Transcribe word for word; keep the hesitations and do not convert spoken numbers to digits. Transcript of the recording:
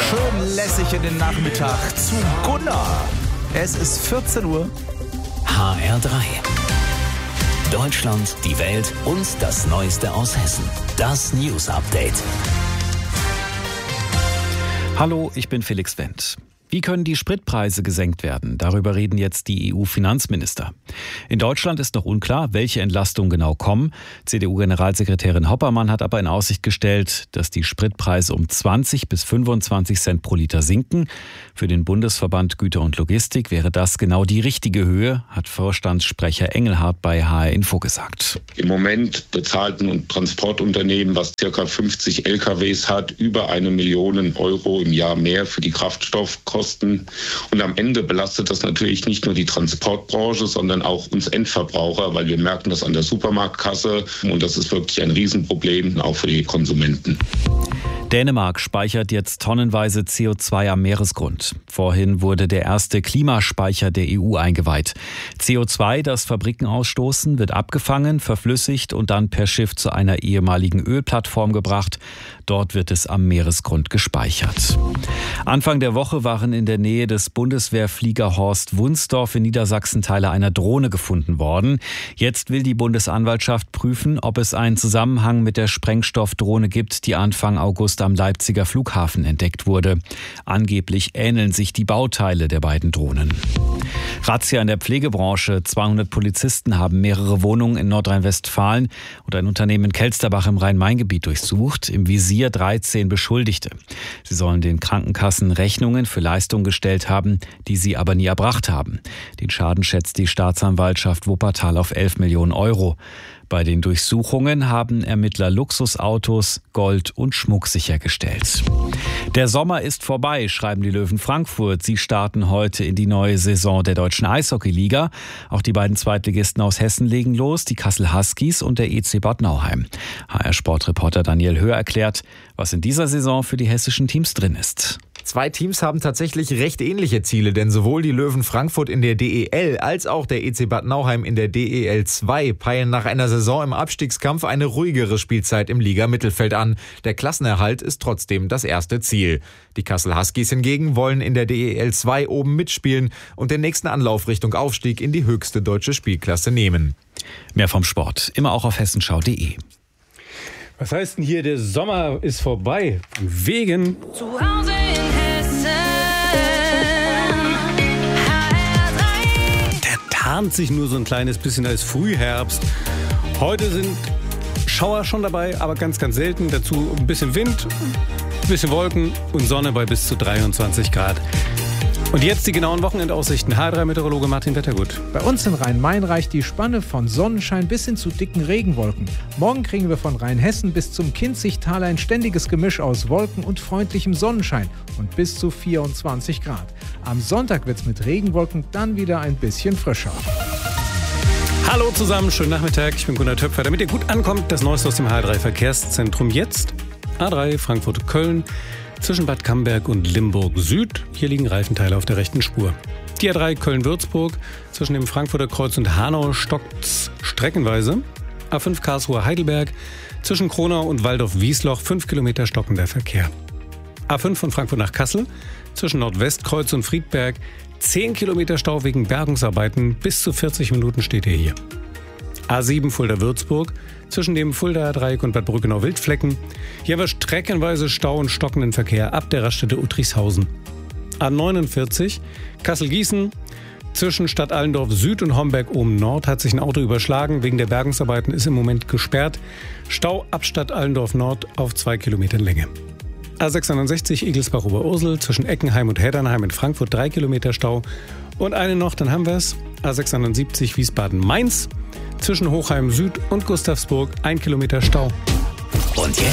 schön lässig in den Nachmittag zu Gunnar. Es ist vierzehn Uhr. H R drei. Deutschland, die Welt und das Neueste aus Hessen. Das News Update. Hallo, ich bin Felix Wendt. Wie können die Spritpreise gesenkt werden? Darüber reden jetzt die E U-Finanzminister. In Deutschland ist noch unklar, welche Entlastungen genau kommen. C D U-Generalsekretärin Hoppermann hat aber in Aussicht gestellt, dass die Spritpreise um zwanzig bis fünfundzwanzig Cent pro Liter sinken. Für den Bundesverband Güter und Logistik wäre das genau die richtige Höhe, hat Vorstandssprecher Engelhardt bei H R Info gesagt. Im Moment bezahlt ein Transportunternehmen, was ca. fünfzig L K Ws hat, über eine Million Euro im Jahr mehr für die Kraftstoffkosten. Und am Ende belastet das natürlich nicht nur die Transportbranche, sondern auch uns Endverbraucher, weil wir merken das an der Supermarktkasse. Und das ist wirklich ein Riesenproblem, auch für die Konsumenten. Dänemark speichert jetzt tonnenweise C O zwei am Meeresgrund. Vorhin wurde der erste Klimaspeicher der E U eingeweiht. C O zwei, das Fabriken ausstoßen, wird abgefangen, verflüssigt und dann per Schiff zu einer ehemaligen Ölplattform gebracht. Dort wird es am Meeresgrund gespeichert. Anfang der Woche waren in der Nähe des Bundeswehrflieger Horst Wunsdorf in Niedersachsen Teile einer Drohne gefunden worden. Jetzt will die Bundesanwaltschaft prüfen, ob es einen Zusammenhang mit der Sprengstoffdrohne gibt, die Anfang August am Leipziger Flughafen entdeckt wurde. Angeblich ähneln sich die Bauteile der beiden Drohnen. Razzia in der Pflegebranche. zweihundert Polizisten haben mehrere Wohnungen in Nordrhein-Westfalen und ein Unternehmen in Kelsterbach im Rhein-Main-Gebiet durchsucht. Im Visier dreizehn Beschuldigte. Sie sollen den Krankenkassen Rechnungen für Leistungen gestellt haben, die sie aber nie erbracht haben. Den Schaden schätzt die Staatsanwaltschaft Wuppertal auf elf Millionen Euro. Bei den Durchsuchungen haben Ermittler Luxusautos, Gold und Schmuck sichergestellt. Der Sommer ist vorbei, schreiben die Löwen Frankfurt. Sie starten heute in die neue Saison der Deutschen Eishockeyliga. Auch die beiden Zweitligisten aus Hessen legen los, die Kassel Huskies und der E C Bad Nauheim. H R-Sportreporter Daniel Höhr erklärt, was in dieser Saison für die hessischen Teams drin ist. Zwei Teams haben tatsächlich recht ähnliche Ziele, denn sowohl die Löwen Frankfurt in der D E L als auch der E C Bad Nauheim in der D E L zwei peilen nach einer Saison im Abstiegskampf eine ruhigere Spielzeit im Liga-Mittelfeld an. Der Klassenerhalt ist trotzdem das erste Ziel. Die Kassel Huskies hingegen wollen in der D E L zwei oben mitspielen und den nächsten Anlauf Richtung Aufstieg in die höchste deutsche Spielklasse nehmen. Mehr vom Sport, immer auch auf hessenschau punkt de. Was heißt denn hier, der Sommer ist vorbei? Wegen Zu Hause in Hessen. H R drei. Der tarnt sich nur so ein kleines bisschen als Frühherbst. Heute sind Schauer schon dabei, aber ganz, ganz selten. Dazu ein bisschen Wind, ein bisschen Wolken und Sonne bei bis zu dreiundzwanzig Grad. Und jetzt die genauen Wochenendaussichten. H R drei Meteorologe Martin Wettergut. Bei uns in Rhein-Main reicht die Spanne von Sonnenschein bis hin zu dicken Regenwolken. Morgen kriegen wir von Rheinhessen bis zum Kinzigtal ein ständiges Gemisch aus Wolken und freundlichem Sonnenschein und bis zu vierundzwanzig Grad. Am Sonntag wird es mit Regenwolken dann wieder ein bisschen frischer. Hallo zusammen, schönen Nachmittag. Ich bin Gunnar Töpfer. Damit ihr gut ankommt, das Neueste aus dem H R drei Verkehrszentrum jetzt. A drei Frankfurt-Köln. Zwischen Bad Camberg und Limburg Süd. Hier liegen Reifenteile auf der rechten Spur. Die A drei Köln-Würzburg. Zwischen dem Frankfurter Kreuz und Hanau stockt's streckenweise. A fünf Karlsruhe-Heidelberg. Zwischen Kronau und Waldorf-Wiesloch fünf Kilometer stockender Verkehr. A fünf von Frankfurt nach Kassel. Zwischen Nordwestkreuz und Friedberg zehn Kilometer Stau wegen Bergungsarbeiten. Bis zu vierzig Minuten steht er hier. A sieben Fulda-Würzburg. Zwischen dem Fuldaer Dreieck und Bad Brückenau-Wildflecken. Hier haben wir streckenweise Stau und stockenden Verkehr ab der Raststätte Uttrichshausen. A neunundvierzig Kassel-Gießen. Zwischen Stadt Allendorf Süd und Homberg-Ohm-Nord hat sich ein Auto überschlagen. Wegen der Bergungsarbeiten ist im Moment gesperrt. Stau ab Stadt Allendorf Nord auf zwei Kilometern Länge. A sechshundertsechzig Igelsbach-Oberursel. Zwischen Eckenheim und Heddernheim in Frankfurt drei Kilometer Stau. Und eine noch, dann haben wir es. A sechshundertsiebzig Wiesbaden-Mainz. Zwischen Hochheim Süd und Gustavsburg ein Kilometer Stau. Und jetzt